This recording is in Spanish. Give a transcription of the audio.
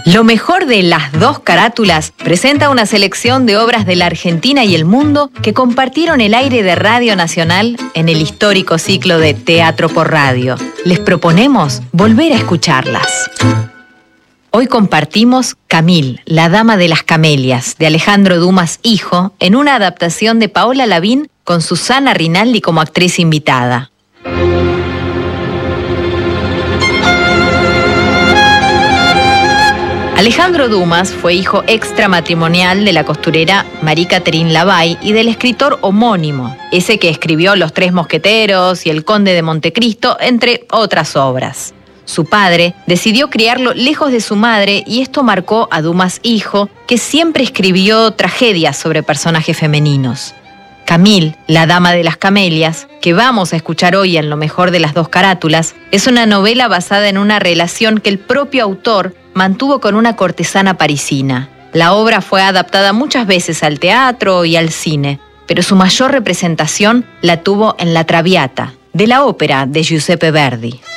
Lo mejor de Las Dos Carátulas presenta una selección de obras de la Argentina y el mundo que compartieron el aire de Radio Nacional en el histórico ciclo de Teatro por Radio. Les proponemos volver a escucharlas. Hoy compartimos Camille, la dama de las camelias, de Alejandro Dumas hijo, en una adaptación de Paola Lavín con Susana Rinaldi como actriz invitada. Alejandro Dumas fue hijo extramatrimonial de la costurera Marie Catherine Lavay y del escritor homónimo, ese que escribió Los Tres Mosqueteros y El Conde de Montecristo, entre otras obras. Su padre decidió criarlo lejos de su madre y esto marcó a Dumas hijo, que siempre escribió tragedias sobre personajes femeninos. Camille, la dama de las camelias, que vamos a escuchar hoy en Lo Mejor de Las Dos Carátulas, es una novela basada en una relación que el propio autor mantuvo con una cortesana parisina. La obra fue adaptada muchas veces al teatro y al cine, pero su mayor representación la tuvo en La Traviata, de la ópera de Giuseppe Verdi.